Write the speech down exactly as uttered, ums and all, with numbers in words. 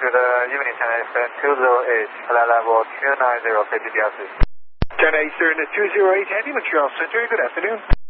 to the evening ten eight two zero eight, flight level two nine zero, K T D S. ten eight, sir, in the two zero eight Handy, Montreal Center, good afternoon.